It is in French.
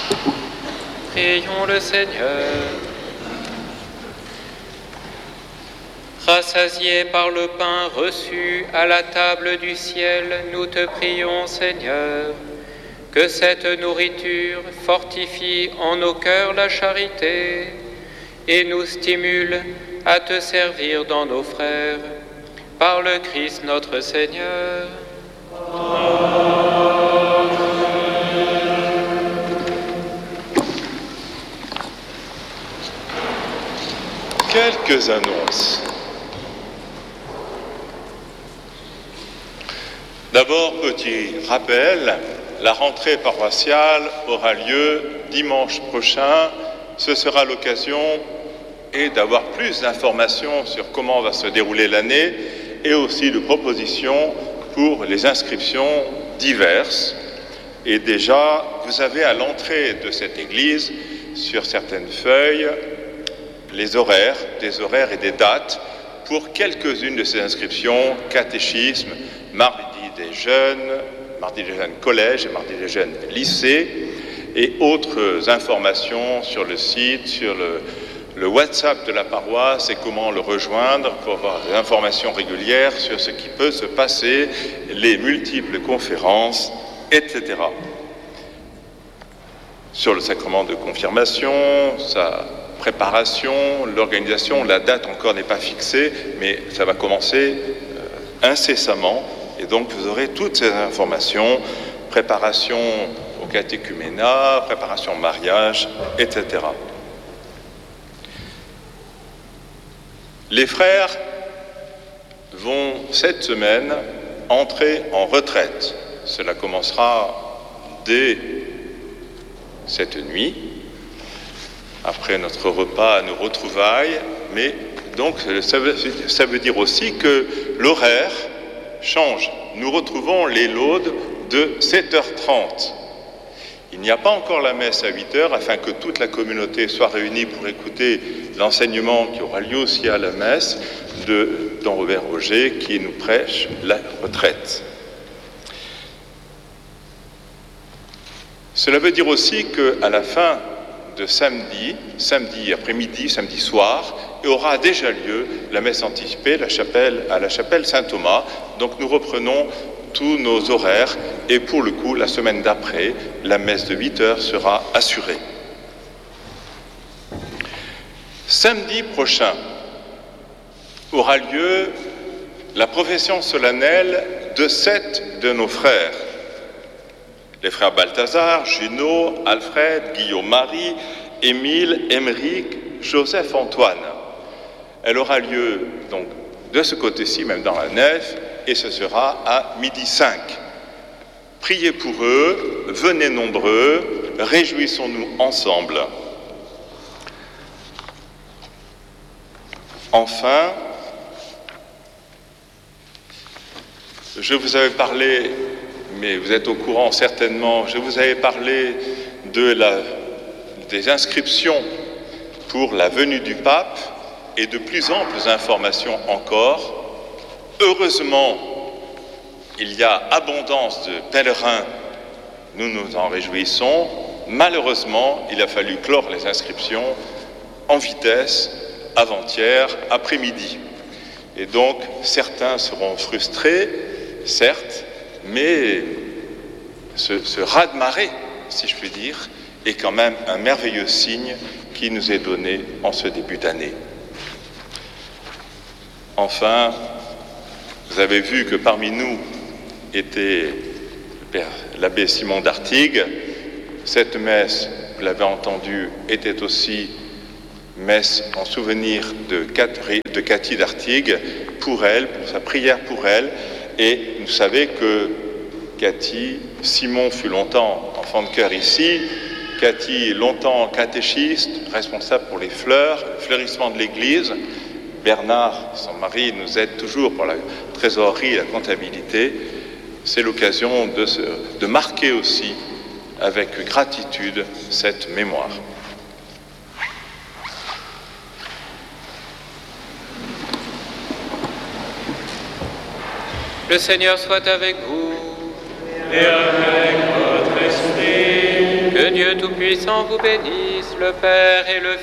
Prions le Seigneur. Rassasiés par le pain reçu à la table du ciel, nous te prions, Seigneur, que cette nourriture fortifie en nos cœurs la charité et nous stimule à te servir dans nos frères. Par le Christ notre Seigneur. Quelques annonces. D'abord, petit rappel, la rentrée paroissiale aura lieu dimanche prochain. Ce sera l'occasion d'avoir plus d'informations sur comment va se dérouler l'année et aussi de propositions pour les inscriptions diverses. Et déjà, vous avez à l'entrée de cette église, sur certaines feuilles, des horaires et des dates pour quelques-unes de ces inscriptions: catéchisme, mardi des jeunes collège et mardi des jeunes lycée, et autres informations sur le site, sur le WhatsApp de la paroisse et comment le rejoindre pour avoir des informations régulières sur ce qui peut se passer, les multiples conférences, etc. Sur le sacrement de confirmation, sa préparation, l'organisation, la date encore n'est pas fixée, mais ça va commencer incessamment. Et donc vous aurez toutes ces informations, préparation au catéchuménat, préparation au mariage, etc. Les frères vont cette semaine entrer en retraite. Cela commencera dès cette nuit, après notre repas à nos retrouvailles, mais donc ça veut dire aussi que l'horaire change. Nous retrouvons les laudes de 7h30. Il n'y a pas encore la messe à 8h afin que toute la communauté soit réunie pour écouter l'enseignement qui aura lieu aussi à la messe de Don Robert Roger qui nous prêche la retraite. Cela veut dire aussi qu'à la fin de samedi après-midi, samedi soir, aura déjà lieu la messe anticipée à la chapelle Saint-Thomas. Donc nous reprenons tous nos horaires et pour le coup, la semaine d'après, la messe de 8h sera assurée. Samedi prochain aura lieu la profession solennelle de 7 de nos frères. Les frères Balthazar, Junot, Alfred, Guillaume-Marie, Émile, Émeric, Joseph-Antoine. Elle aura lieu donc de ce côté-ci, même dans la nef, et ce sera à 12h05. Priez pour eux, venez nombreux, réjouissons-nous ensemble. Enfin, je vous avais parlé, mais vous êtes au courant certainement, je vous avais parlé des inscriptions pour la venue du pape et de plus amples informations encore. Heureusement, il y a abondance de pèlerins, nous nous en réjouissons. Malheureusement, il a fallu clore les inscriptions en vitesse avant-hier après-midi. Et donc, certains seront frustrés, certes, mais ce raz-de-marée, si je puis dire, est quand même un merveilleux signe qui nous est donné en ce début d'année. Enfin, vous avez vu que parmi nous était l'abbé Simon d'Artigues. Cette messe, vous l'avez entendu, était aussi messe en souvenir de Cathy d'Artigues, pour elle, pour sa prière pour elle. Et vous savez que Simon fut longtemps enfant de chœur ici, Cathy longtemps catéchiste, responsable pour les fleurs, le fleurissement de l'église. Bernard, son mari, nous aide toujours pour la trésorerie et la comptabilité. C'est l'occasion de marquer aussi avec gratitude cette mémoire. Le Seigneur soit avec vous. Et avec votre esprit. Que Dieu Dieu Tout-Puissant vous bénisse, le Père et le